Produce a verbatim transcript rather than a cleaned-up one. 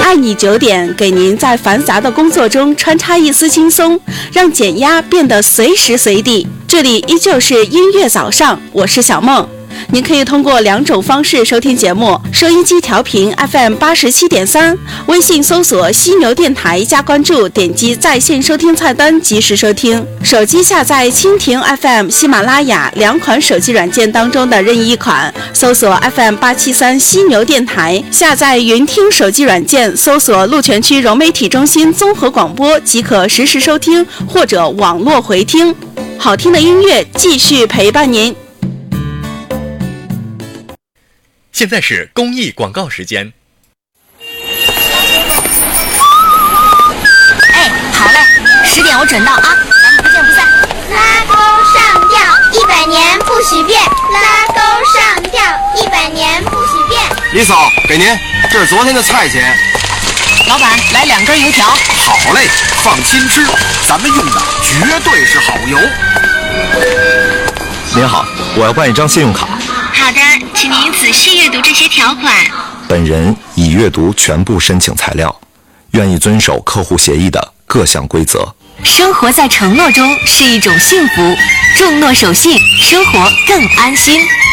爱你九点，给您在繁杂的工作中穿插一丝轻松，让减压变得随时随地。这里依旧是音乐早上，我是小梦。您可以通过两种方式收听节目：收音机调频 F M 八十七点三，微信搜索犀牛电台加关注，点击在线收听菜单及时收听；手机下载蜻蜓 F M、喜马拉雅两款手机软件当中的任意一款，搜索 F M 八七三犀牛电台，下载云听手机软件，搜索鹿泉区融媒体中心综合广播即可实时收听或者网络回听。好听的音乐继续陪伴您。 现在是公益广告时间。 哎，好嘞，十点我准到啊，咱们不见不散。 拉钩上吊，一百年不许变。拉钩上吊，一百年不许变。 李嫂，给您，这是昨天的菜钱。 老板，来两根油条。 好嘞，放心吃，咱们用的绝对是好油。 您好，我要办一张信用卡。 好的，请您仔细阅读这些条款。 本人已阅读全部申请材料，愿意遵守客户协议的各项规则。 生活在承诺中是一种幸福，重诺守信，生活更安心。